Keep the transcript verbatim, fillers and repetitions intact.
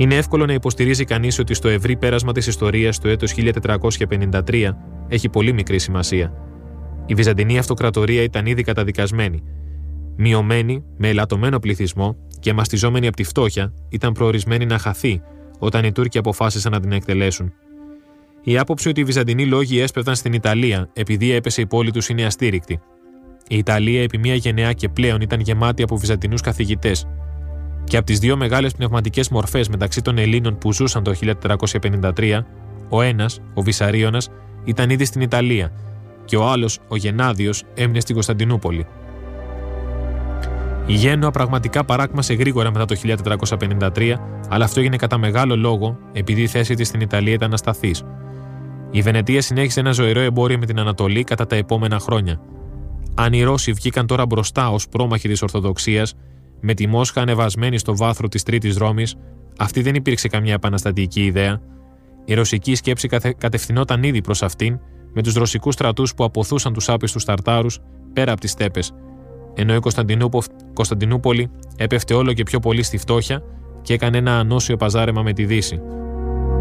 Είναι εύκολο να υποστηρίζει κανείς ότι στο ευρύ πέρασμα της ιστορίας το έτος χίλια τετρακόσια πενήντα τρία έχει πολύ μικρή σημασία. Η Βυζαντινή Αυτοκρατορία ήταν ήδη καταδικασμένη. Μειωμένη, με ελαττωμένο πληθυσμό και μαστιζόμενη από τη φτώχεια, ήταν προορισμένη να χαθεί όταν οι Τούρκοι αποφάσισαν να την εκτελέσουν. Η άποψη ότι οι Βυζαντινοί λόγοι έσπευταν στην Ιταλία επειδή έπεσε η πόλη τους είναι αστήρικτη. Η Ιταλία επί μία γενεά και πλέον ήταν γεμάτη από Βυζαντινούς καθηγητές. Και από τις δύο μεγάλες πνευματικές μορφές μεταξύ των Ελλήνων που ζούσαν το χίλια τετρακόσια πενήντα τρία, ο ένας, ο Βυσαρίωνας, ήταν ήδη στην Ιταλία και ο άλλος, ο Γενάδιος, έμεινε στην Κωνσταντινούπολη. Η Γένουα πραγματικά παράκμασε γρήγορα μετά το χίλια τετρακόσια πενήντα τρία, αλλά αυτό έγινε κατά μεγάλο λόγο επειδή η θέση της στην Ιταλία ήταν ασταθής. Η Βενετία συνέχισε ένα ζωηρό εμπόριο με την Ανατολή κατά τα επόμενα χρόνια. Αν οι Ρώσοι βγήκαν τώρα μπροστά ως πρόμαχοι της Ορθοδοξίας, με τη Μόσχα ανεβασμένη στο βάθρο της Τρίτης Ρώμης, αυτή δεν υπήρξε καμιά επαναστατική ιδέα. Η ρωσική σκέψη κατε... κατευθυνόταν ήδη προς αυτήν, με τους ρωσικούς στρατούς που αποθούσαν τους άπιστους Ταρτάρους πέρα από τις στέπες, ενώ η Κωνσταντινούπο... Κωνσταντινούπολη έπεφτε όλο και πιο πολύ στη φτώχεια και έκανε ένα ανώσιο παζάρεμα με τη Δύση.